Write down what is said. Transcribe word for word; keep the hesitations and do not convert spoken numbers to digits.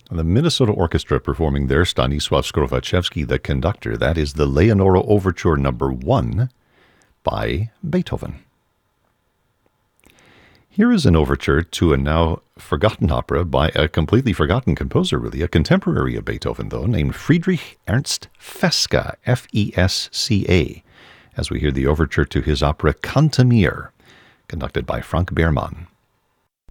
The Minnesota Orchestra performing their Stanisław Skrowaczewski, the conductor. That is the Leonora Overture number one by Beethoven. Here is an overture to a now forgotten opera by a completely forgotten composer, really, a contemporary of Beethoven, though, named Friedrich Ernst Fesca, F E S C A, as we hear the overture to his opera Cantemir, conducted by Frank Beermann.